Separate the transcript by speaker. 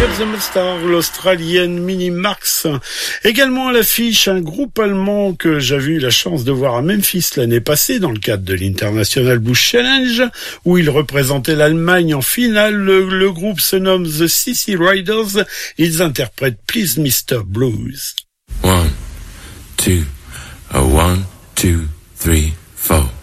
Speaker 1: The Star, l'Australienne Mini Max. Également à l'affiche, un groupe allemand que j'avais eu la chance de voir à Memphis l'année passée dans le cadre de l'International Blues Challenge, où il représentait l'Allemagne en finale. Le groupe se nomme The CC Riders. Ils interprètent Please Mr. Blues.
Speaker 2: 1, 2, 1, 2, 3, 4.